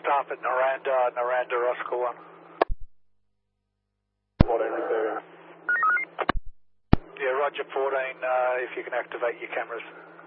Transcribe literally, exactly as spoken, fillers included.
staff at Naranda, Naranda, Oscar one. fourteen receiving. Yeah, Roger fourteen, uh, if you can activate your cameras.